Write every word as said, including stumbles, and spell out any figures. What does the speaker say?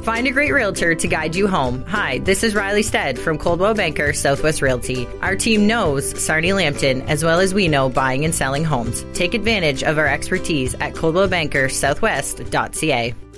Find a great realtor to guide you home. Hi, this is Riley Stead from Coldwell Banker Southwest Realty. Our team knows Sarnia Lambton as well as we know buying and selling homes. Take advantage of our expertise at coldwell banker southwest dot c a.